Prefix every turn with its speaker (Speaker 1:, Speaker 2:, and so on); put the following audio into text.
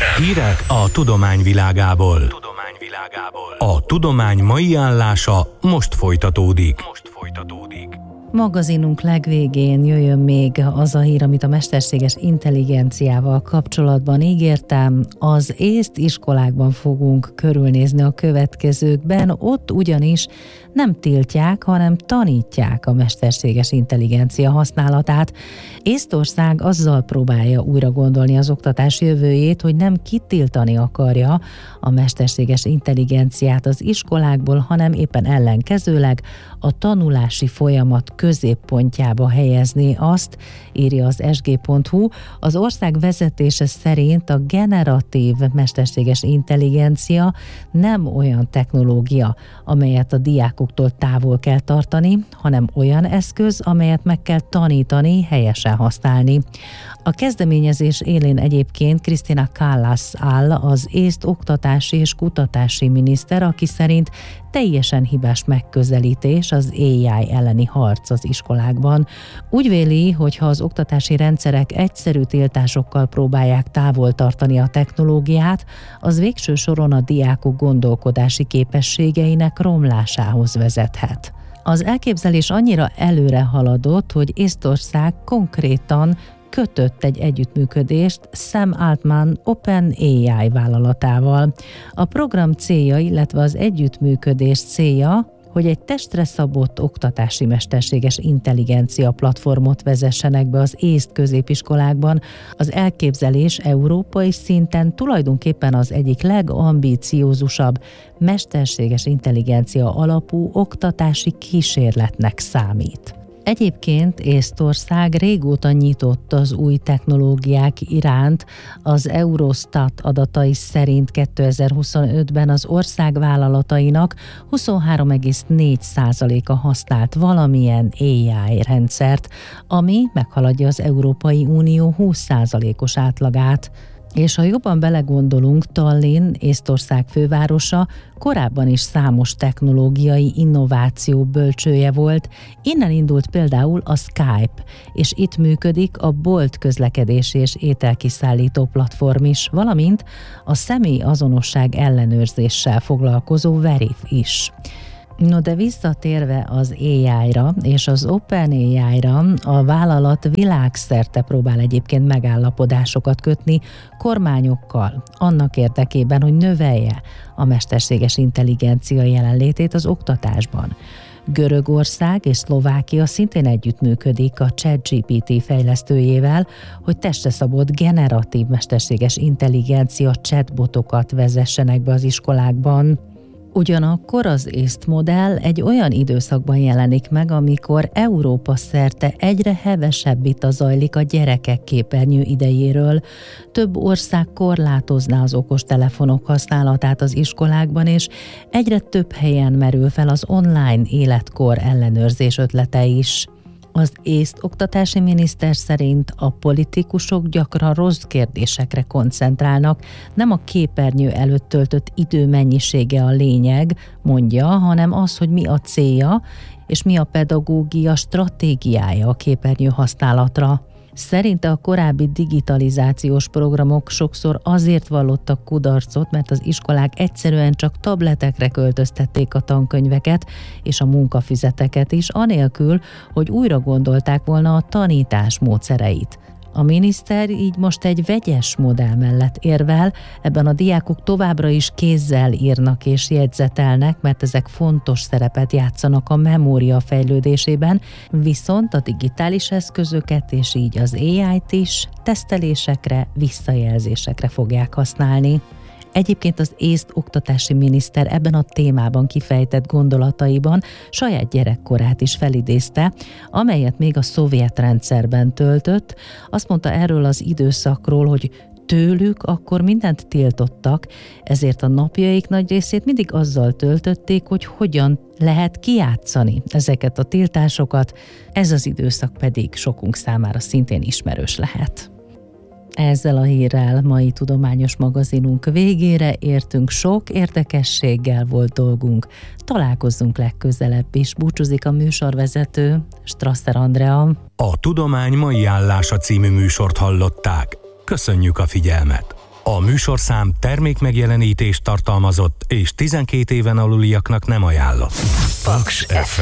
Speaker 1: Hírek a tudomány világából. A tudomány mai állása most folytatódik.
Speaker 2: Magazinunk legvégén jöjjön még az a hír, amit a mesterséges intelligenciával kapcsolatban ígértem. Az észt iskolákban fogunk körülnézni a következőkben, ott ugyanis nem tiltják, hanem tanítják a mesterséges intelligencia használatát. Észtország azzal próbálja újra gondolni az oktatás jövőjét, hogy nem kitiltani akarja a mesterséges intelligenciát az iskolákból, hanem éppen ellenkezőleg a tanulási folyamat középpontjába helyezni azt, írja az sg.hu. Az ország vezetése szerint a generatív mesterséges intelligencia nem olyan technológia, amelyet a diákoktól távol kell tartani, hanem olyan eszköz, amelyet meg kell tanítani, helyesen használni. A kezdeményezés élén egyébként Krisztina Kallas áll, az észt oktatási és kutatási miniszter, aki szerint teljesen hibás megközelítés az AI elleni harc az iskolákban. Úgy véli, hogy ha az oktatási rendszerek egyszerű tiltásokkal próbálják távol tartani a technológiát, az végső soron a diákok gondolkodási képességeinek romlásához vezethet. Az elképzelés annyira előre haladott, hogy Észtország konkrétan kötött egy együttműködést Sam Altman OpenAI vállalatával. A program célja, illetve az együttműködés célja, hogy egy testre szabott oktatási mesterséges intelligencia platformot vezessenek be az észt középiskolákban. Az elképzelés európai szinten tulajdonképpen az egyik legambíciózusabb mesterséges intelligencia alapú oktatási kísérletnek számít. Egyébként Észtország régóta nyitott az új technológiák iránt. Az Eurostat adatai szerint 2025-ben az ország vállalatainak 23,4%-a használt valamilyen AI rendszert, ami meghaladja az Európai Unió 20%-os átlagát. És ha jobban belegondolunk, Tallinn, Észtország fővárosa, korábban is számos technológiai innováció bölcsője volt. Innen indult például a Skype, és itt működik a Bolt közlekedési és ételkiszállító platform is, valamint a személyazonosság ellenőrzéssel foglalkozó Verif is. No, de visszatérve az AI-ra és az OpenAI-ra, a vállalat világszerte próbál egyébként megállapodásokat kötni kormányokkal, annak érdekében, hogy növelje a mesterséges intelligencia jelenlétét az oktatásban. Görögország és Szlovákia szintén együttműködik a ChatGPT fejlesztőjével, hogy testre szabott generatív mesterséges intelligencia chatbotokat vezessenek be az iskolákban. Ugyanakkor az észt modell egy olyan időszakban jelenik meg, amikor Európa szerte egyre hevesebb vita zajlik a gyerekek képernyő idejéről. Több ország korlátozná az okostelefonok használatát az iskolákban, és egyre több helyen merül fel az online életkor ellenőrzés ötlete is. Az észt oktatási miniszter szerint a politikusok gyakran rossz kérdésekre koncentrálnak, nem a képernyő előtt töltött idő mennyisége a lényeg, mondja, hanem az, hogy mi a célja, és mi a pedagógia stratégiája a képernyő használatra. Szerinte a korábbi digitalizációs programok sokszor azért vallottak kudarcot, mert az iskolák egyszerűen csak tabletekre költöztették a tankönyveket és a munkafüzeteket is, anélkül, hogy újra gondolták volna a tanítás módszereit. A miniszter így most egy vegyes modell mellett érvel, ebben a diákok továbbra is kézzel írnak és jegyzetelnek, mert ezek fontos szerepet játszanak a memória fejlődésében, viszont a digitális eszközöket és így az AI-t is tesztelésekre, visszajelzésekre fogják használni. Egyébként az észt oktatási miniszter ebben a témában kifejtett gondolataiban saját gyerekkorát is felidézte, amelyet még a szovjet rendszerben töltött. Azt mondta erről az időszakról, hogy tőlük akkor mindent tiltottak, ezért a napjaik nagy részét mindig azzal töltötték, hogy hogyan lehet kijátszani ezeket a tiltásokat, ez az időszak pedig sokunk számára szintén ismerős lehet. Ezzel a hírrel mai tudományos magazinunk végére értünk, sok érdekességgel volt dolgunk. Találkozzunk legközelebb is. Búcsúzik a műsorvezető, Strasser Andrea.
Speaker 1: A Tudomány mai állása című műsort hallották. Köszönjük a figyelmet! A műsorszám termékmegjelenítést tartalmazott és 12 éven aluliaknak nem ajánlott.
Speaker 3: Paks FM.